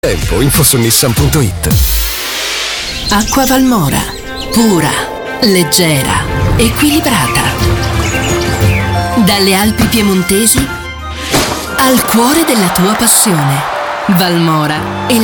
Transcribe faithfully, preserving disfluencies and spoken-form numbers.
Tempo, info su nissan punto it. Acqua Valmora, pura, leggera, equilibrata. Dalle Alpi piemontesi al cuore della tua passione. Valmora è